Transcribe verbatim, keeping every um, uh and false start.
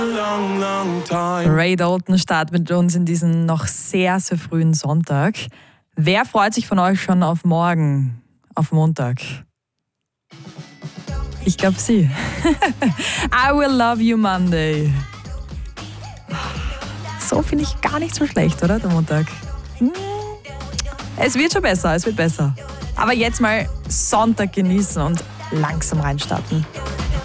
Ray Dalton startet mit uns in diesen noch sehr, sehr frühen Sonntag. Wer freut sich von euch schon auf morgen, auf Montag? Ich glaube sie. I Will Love You Monday. So finde ich gar nicht so schlecht, oder, der Montag? Es wird schon besser, es wird besser. Aber jetzt mal Sonntag genießen und langsam reinstarten.